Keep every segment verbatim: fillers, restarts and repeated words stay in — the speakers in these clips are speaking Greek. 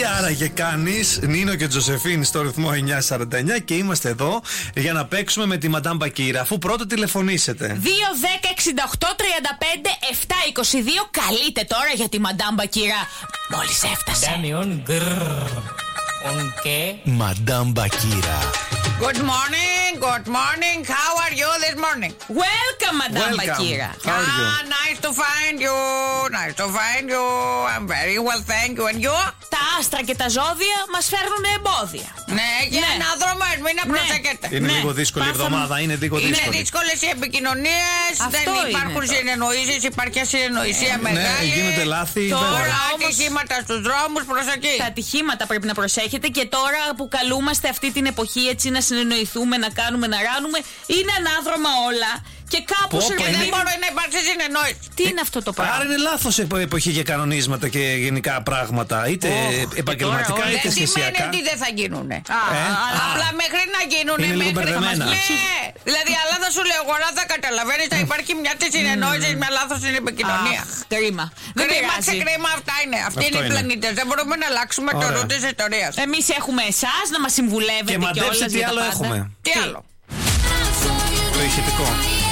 άραγε κάνεις? Νίνο και Τζοσεφίν στο ρυθμό εννιά σαράντα εννιά και είμαστε εδώ για να παίξουμε με τη Μαντάμ Μπακύρα. Αφού πρώτα τηλεφωνήσετε. δύο δέκα εξήντα οκτώ τριάντα πέντε επτά είκοσι δύο. Καλείτε τώρα για τη Μαντάμ Μπακύρα. Μόλις έφτασε. Ντάνιον γκρρρ. Ονκέ. Μαντάμ Μπακύρα. Good morning, good morning. How are you this morning? Welcome, Madame Bakira. How are you? Ah, nice to find you. Nice to find you. I'm very well, thank you. And you? Τα άστρα και τα ζώδια μας φέρνουν εμπόδια. Ναι, και ναι. ανάδρομες, μην ναι. προσέχετε. Είναι ναι. λίγο δύσκολη η εβδομάδα, είναι λίγο δύσκολη. Είναι δύσκολες οι επικοινωνίες, δεν υπάρχουν συνεννοήσεις, υπάρχει ασυνεννοησία ναι, μεγάλη. Ναι, γίνονται λάθη. Τώρα ατυχήματα στους δρόμους, προσοχή. Τα ατυχήματα πρέπει να προσέχετε και τώρα που καλούμαστε αυτή την εποχή έτσι να συνεννοηθούμε, να κάνουμε, να ράνουμε, είναι ανάδρομα όλα. Και κάπου σε είναι... δεν μπορεί να υπάρξει συνεννόηση. Τι είναι αυτό το πράγμα? Άρα είναι λάθος εποχή για κανονίσματα και γενικά πράγματα, είτε oh, επαγγελματικά τώρα, είτε σχεσιακά. Δεν σημαίνει ότι δεν θα γίνουνε. Ε? Απλά μέχρι να γίνουνε. Είναι λίγο μπερδεμένα. Ναι, δηλαδή, αλλά θα σου λέω εγώ να θα καταλαβαίνεις, θα υπάρχει μια τη συνεννόηση, μια λάθος στην επικοινωνία. Κρίμα. Κρίμα σε κρίμα, αυτά είναι. Αυτοί είναι οι πλανήτες. Δεν μπορούμε να αλλάξουμε το ρου της ιστορίας. Εμείς έχουμε εσάς να μας συμβουλεύετε και μαντέψτε τι άλλο έχουμε. Τι άλλο? Το ηχητικό.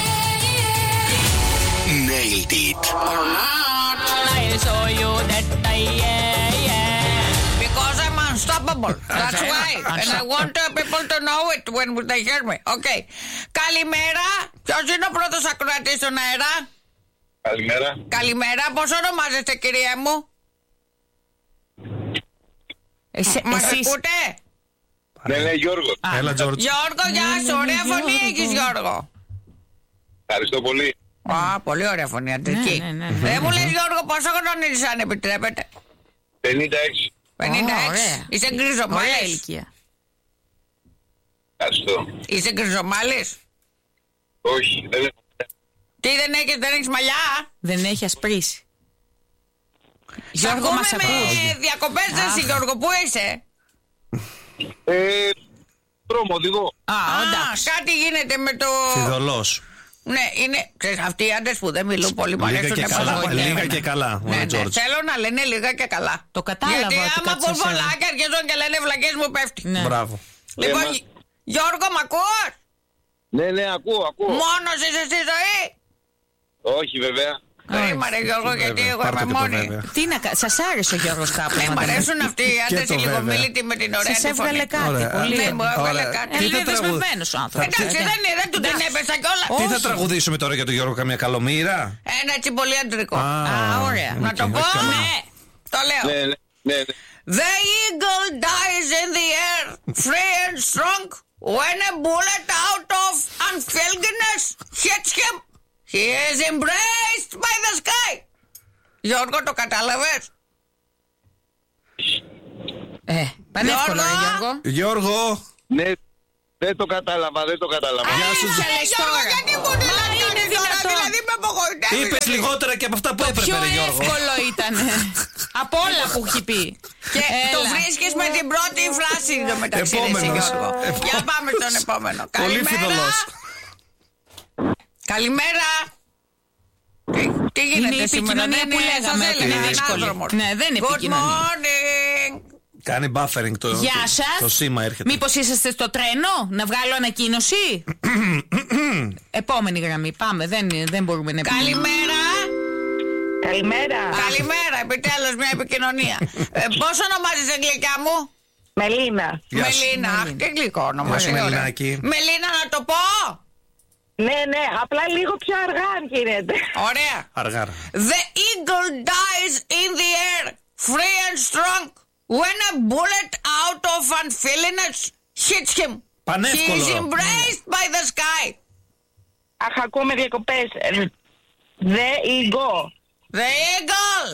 Nailed it. Or not. I'll show you that I am. Because I'm unstoppable. That's why. And I want uh, people to know it when they hear me. Okay. Καλημέρα. Ποιος είναι ο πρώτος ακροατής στον αέρα? Καλημέρα. Καλημέρα. Πώς ονομάζεστε, κυρία μου? Εσ- Μας ακούτε? Ναι, ναι, Γιώργο. Έλα, Τζόρτζ. Γιώργο, γεια σου. Ωραία φωνή έχεις, Γιώργο. Ευχαριστώ πολύ. Α, πολύ ωραία φωνή, αντρική. Ναι, ναι, ναι. Δεν μου λες, Γιώργο, πόσο χρόνο είσαι, αν επιτρέπετε? πενήντα έξι. πενήντα έξι. Είσαι γκριζομάλης? Ηλικία. Ευχαριστώ. Είσαι γκριζομάλης? Όχι, δεν έχω. Τι δεν έχεις, δεν έχεις μαλλιά? Δεν έχει ασπρίσει. Γιώργο, μας ακούς? Με διακοπές εσύ, Γιώργο, πού είσαι? Ε, δρόμο, οδηγώ. Α, εντάξει. Κάτι γίνεται με το... Φιδωλός. Ναι, είναι. Ξέρεις, αυτοί οι άντρες που δεν μιλούν πολύ μ' αρέσουν. Λίγα και καλά. Λίγα και καλά. Ναι, ναι, θέλω να λένε λίγα και καλά. Το κατάλαβα. Γιατί άμα ακούν πολλά και αρχίζουν και λένε βλακές μου πέφτει. Ναι. Μπράβο. Λοιπόν, ε, Γιώργο, μ' ακούς? Ναι, ναι, ακούω, ακούω. Μόνος είσαι στη ζωή? Όχι, βέβαια. Κρίμα ρε Γιώργο, γιατί εγώ είμαι μόνη. Τι να κάνεις, σας άρεσε ο Γιώργος κάπου? Ναι, μ' αρέσουν αυτοί οι άντρες οι λιγομίλητοι με την ωραία του φωνή. Σας έβγαλε κάτι, πολύ. Ναι, μου έβγαλε κάτι. Είναι δεσμευμένος ο άνθρωπος. Εντάξει, δεν του την έπεσα κιόλας. Τι θα τραγουδήσουμε τώρα για τον Γιώργο, καμιά καλομήρα? Ένα έτσι πολύ αντρικό. Α, ωραία. Να το πω? Ναι, το λέω. Ναι, ναι, ναι. The eagle dies in the air, free and strong, when a bullet out of unfilginess hits him. He is embraced by the sky. Γιώργο, το κατάλαβες? Ε, πανεύκολο ρε Γιώργο. Γιώργο. Ναι, δεν το κατάλαβα, δεν το κατάλαβα. Γεια σου, Γιώργο, γιατί μου την λένε τώρα, δηλαδή με απογοητεύεις. Είπες λιγότερα και από αυτά που έπρεπε, ρε Γιώργο. Πιο εύκολο ήταν. Από όλα που έχει πει. Και το βρίσκεις με την πρώτη φράση το μεταξύ εσύ, Γιώργο. Για πάμε στον επόμενο. Πολύ φιδωλός. Καλημέρα. Τι, τι γίνεται είναι σήμερα? Είναι η επικοινωνία που λέγαμε ότι είναι δύσκολη. Ναι, δεν είναι επικοινωνία. Good morning. Κάνει buffering το, Γεια σας. το σήμα έρχεται. Μήπως είσαστε στο τρένο? Να βγάλω ανακοίνωση? Επόμενη γραμμή, πάμε, δεν, δεν μπορούμε να επικοινωνούμε. Καλημέρα. Καλημέρα. Καλημέρα, επιτέλους μια επικοινωνία. ε, Πώς ονομάζεσαι, γλυκιά μου? Μελίνα. Μελίνα, αχ, τι γλυκό όνομα. Μελίνα, να το πω? Ναι, ναι, απλά λίγο πιο αργά αν γίνεται. Ωραία. Αργά. The eagle dies in the air, free and strong, when a bullet out of unfilliness hits him. Πανεύκολο. He is embraced by the sky. Αχ, ακούμε διακοπές. The eagle. The eagle.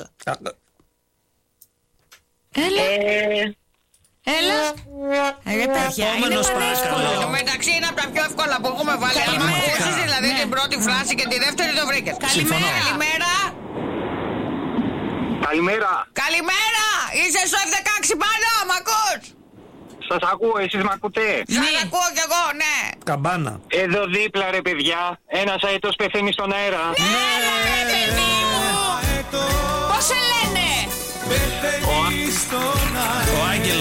Έλα. Ε... Έλα. Ρε παιδιά, είναι πανεύκολο. Το μεταξύ είναι από τα πιο εύκολα που έχουμε βάλει. Αν ακούσεις δηλαδή την πρώτη φράση και τη δεύτερη το βρήκες. Καλημέρα. Καλημέρα. Καλημέρα. Καλημέρα. Είσαι στο εφ δεκαέξι πάνω, μ' ακούς? Σας ακούω, εσείς μ' ακούτε? Σας ακούω κι εγώ, ναι. Καμπάνα. Εδώ δίπλα ρε παιδιά, ένας αετός πεθαίνει στον αέρα. Ναι, ρε παιδί μου. Πώς σε λένε? Ο,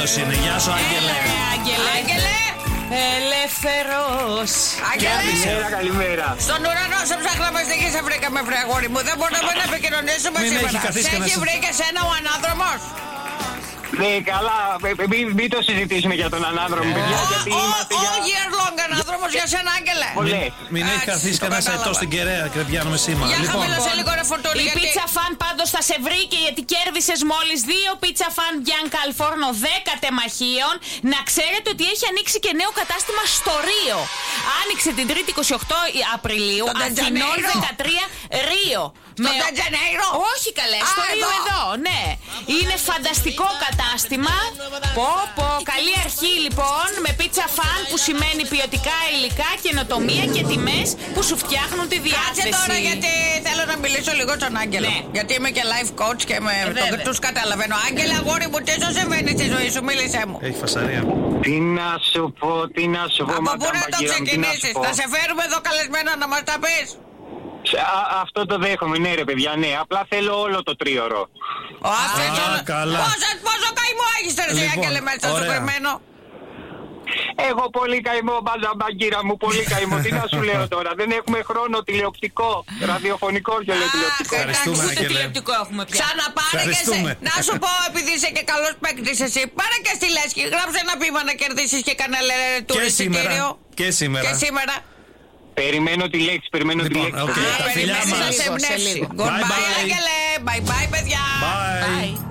Άγγελος είναι. Γεια σου, Άγγελε. Άγγελε. Άγγελε. Ελεύθερος. Καλημέρα, καλημέρα. Στον ουρανό σε ψάχναμε στην γη, σε βρήκαμε, βρε αγόρι μου. Δεν μπορούμε να επικοινωνήσουμε Μην σήμερα. έχει καθίσει Σε κανένας. έχει βρει και σένα ο ανάδρομος. Ναι, καλά. Μην μη το συζητήσουμε για τον ανάδρομο, παιδιά. Γιατί είμαστε για. All year long ανάδρομος για σένα, Άγγελε. Πολλές. Μην έχει Εντάξει, καθίσει το κανένα κατάλαβα. αετό στην κεραία και δεν πιάνουμε σήμερα. Για Λοιπόν, χαμήλωσε λίγο ρε φορτούλη. Η γιατί- πίτσα φαν πάντως θα σε βρήκε γιατί κέρδισες μόλις δύο πίτσα φαν Bianca al Forno δέκα τεμαχίων. Να ξέρετε ότι έχει ανοίξει και νέο κατάστημα στο Ρίο. Άνοιξε την Τρίτη είκοσι οκτώ Απριλίου. Στο Αθηνών Ντετζανέιρο. δεκατρία Ρίο. Στο Ντετζανέιρο. Όχι καλέ, Α, στο Ρίο εδώ. εδώ, ναι. Είναι φανταστικό κατάστημα. Πω πω, καλή αρχή λοιπόν με πίτσα φαν που σημαίνει ποιοτικά υλικά, καινοτομία και τιμές που σου φτιάχνουν τη διάθεση. Κάτσε τώρα γιατί θέλω να μιλήσω λίγο στον Άγγελο. Ναι. Γιατί είμαι και life coach και με το, βέβαια. τους καταλαβαίνω. Άγγελε, αγόρι μου, τι σου συμβαίνει στη ζωή σου, μίλησέ μου. έχει φασαρία. Τι να σου πω, τι να σου πω, Από πού Μαντάμ να το Μπαγκύρα μου, τι να σου ξεκινήσεις, πω. θα σε φέρουμε εδώ καλεσμένα να μας τα πεις. Α, αυτό το δέχομαι, ναι, ρε παιδιά, ναι. Απλά θέλω όλο το τρίωρο. Ο Άστρας Α, όλο- καλά. Πόσο, πόσο καημό έχεις τώρα εσύ, Λοιπόν, Άγγελε, μέσα στο ωραία. κρυμμένο. Έχω πολύ καημό, Μαντάμ Μπαγκύρα μου, πολύ καημό. Τι να σου λέω τώρα, δεν έχουμε χρόνο τηλεοπτικό, ραδιοφωνικό και λέω τηλεοπτικό. Αχ, Ευχαριστούμε, εντάξει. Ούτε Άγγελε. τηλεοπτικό έχουμε πια. Ξαναπάρε και σε. Ευχαριστούμε. Να σου πω, επειδή είσαι και καλός παίκτης εσύ, πάρε και στη Λέσχη. Γράψε ένα ποίημα να κερδίσεις και κανένα Και τουριστητήριο. σήμερα. Και σήμερα. Και σήμερα. Περιμένω τη λέξη, περιμένω τη Λοιπόν, λέξη. οκ, παιδιά. τα φιλιά περιμένεις μας. να σε Σε εμπνεύσει. λίγο. Goodbye, Bye bye. Άγγελε. Bye bye, παιδιά. Bye. Bye.